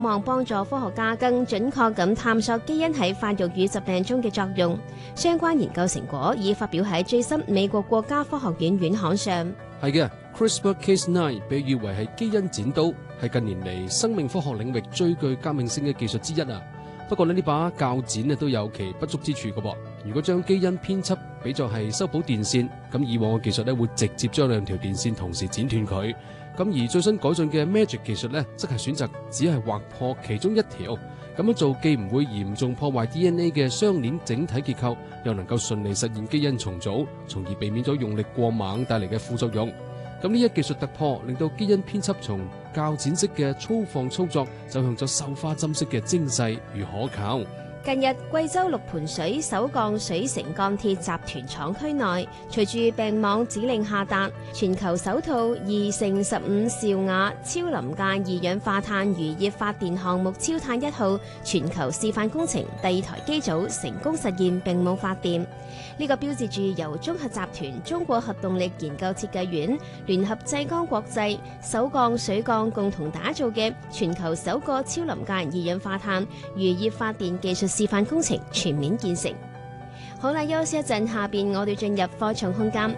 望幫助科學家更準確咁探索基因喺發育與疾病中嘅作用。相關研究成果已發表喺最新美國國家科學院院刊上。 係嘅 ，CRISPR-Cas9 被譽為係基因剪刀，係近年嚟生命科學領域最具革命性嘅技術之一啊。不過呢把鉸剪都有其不足之處嘅噃。如果將基因編輯比作係修補電線，咁以往嘅技術咧會直接將兩條電線同時剪斷佢。咁而最新改進嘅 Magic 技術咧，則係選擇只係劃破其中一條。咁樣做既唔會嚴重破壞 DNA 嘅雙鏈整體結構，又能夠順利實現基因重組，從而避免咗用力過猛帶嚟嘅副作用。咁呢一技術突破，令到基因編輯從鉸剪式嘅粗放操作，走向咗繡花針式嘅精細與可靠。 近日，貴州六盤水首鋼水城鋼鐵集團廠區內，隨住病網指令下達，全球首套2×15兆瓦超臨界二氧化碳漁業發電項目超碳1號全球示範工程第2台機組成功實現並冇發電。呢個標誌住由綜合集團、中國核動力研究設計院、聯合濟鋼國際、首鋼水鋼共同打造嘅全球首個超臨界二氧化碳漁業發電技術示範工程全面建成。好啦，休息一陣，下邊我哋進入科創空間。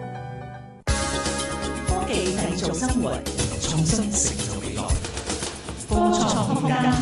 科技製造生活，創新成就未來。科創空間。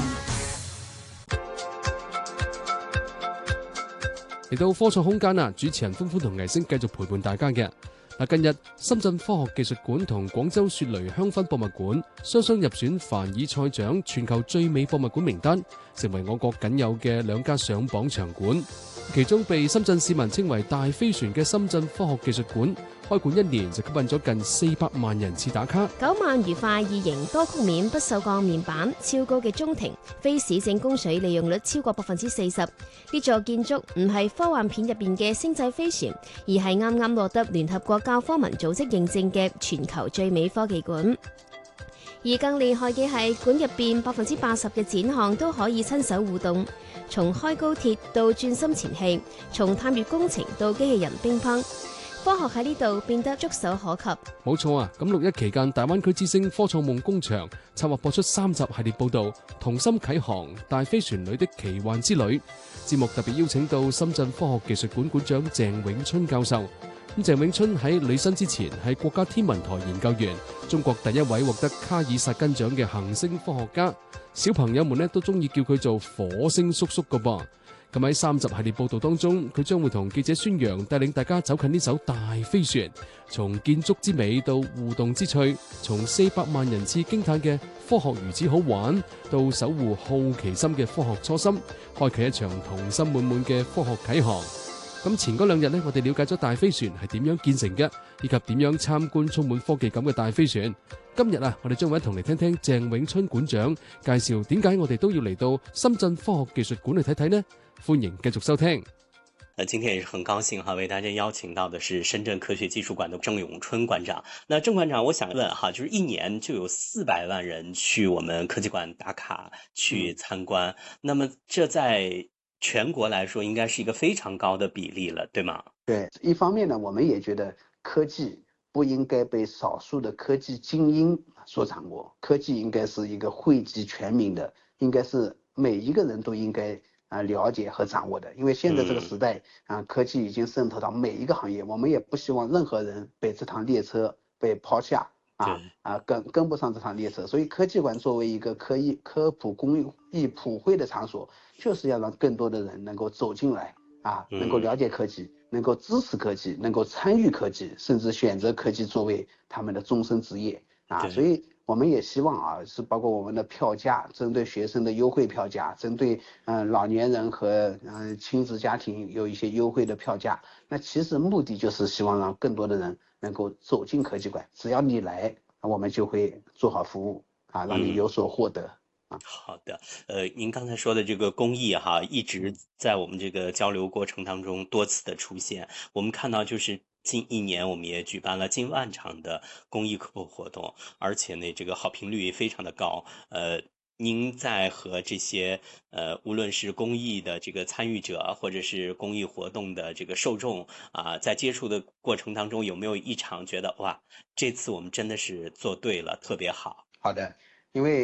嚟到科創空間啊！主持人歡歡同藝星繼續陪伴大家嘅。近日深圳科學技術館同廣州雪梨香薰博物館雙雙入選凡爾賽獎全球最美博物館名單，成為我國僅有嘅兩家上榜場館。其中被深圳市民稱為大飛船嘅深圳科學技術館，開館1年就吸引咗近400萬人次打卡。 9萬餘塊異形多曲面不鏽鋼面板，超高嘅中庭，非市政供水利用率超過40%。呢座建築唔係科幻片入邊嘅星際飛船，而係啱啱獲得聯合國教科文組織認證嘅全球最美科技館。而更厲害嘅係，館入邊80%嘅展項都可以親手互動，從開高鐵到轉心前戲，從探月工程到機器人乒乓，科學喺呢度變得觸手可及。 冇錯啊！咁6·1期間，大灣區之星科創夢工場策劃播出3集系列報導，同心啟航大飛船裏的奇幻之旅。節目特別邀請到深圳科學技術館館長鄭永春教授。鄭永春喺履新之前係國家天文台研究員，中國第一位獲得卡爾薩根獎嘅行星科學家。小朋友們呢都中意叫佢做火星叔叔㗎噃。咁喺3集系列報道當中，佢將會同記者孫楊帶領大家走近呢艘大飛船，從建築之美到互動之趣，從400萬人次驚嘆嘅科學如此好玩，到守護好奇心嘅科學初心，開啟一場童心滿滿嘅科學啟航。咁前嗰2日呢，我哋了解咗大飛船係點樣建成嘅，以及點樣參觀充滿科技感嘅大飛船。今日啊，我哋將會一同嚟聽聽鄭永春館長介紹點解我哋都要嚟到深圳科學技術館去睇睇呢？歡迎繼續收聽。 今天也是很高興為大家邀請到的是深圳科學技術館的鄭永春館長。那鄭館長，我想問就是1年就有400萬人去我們科技館打卡去參觀，那麼這在全國來說應該是一個非常高的比例了，對嗎？ 對，一方面呢，我們也覺得科技不應該被少數的科技精英所掌握，科技應該是一個惠及全民的，應該是每一個人都應該了解和掌握的。因為現在這個時代科技已經滲透到每一個行業，我們也不希望任何人被這趟列車被拋下跟不上這趟列車。所以科技館作為一個科普公益普惠的場所，就是要讓更多的人能夠走進來能夠了解科技，能夠支持科技，能夠參與科技，甚至選擇科技作為他們的終身職業所以我們也希望是包括我們的票價，針對學生的優惠票價，針對老年人和親子家庭有一些優惠的票價。那其實目的就是希望讓更多的人能夠走進科技館，只要你來，我們就會做好服務讓你有所獲得。 好的，您剛才說的這個公益一直在我們這個交流過程當中多次的出現。我們看到就是近1年，我們也舉辦了近萬場的公益科普活動，而且呢，這個好評率非常的高。您在和這些無論是公益的這個參與者，或者是公益活動的這個受眾在接觸的過程當中，有沒有一場覺得哇，這次我們真的是做對了，特別好？ 好的，因為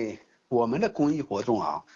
我们的公益活动啊，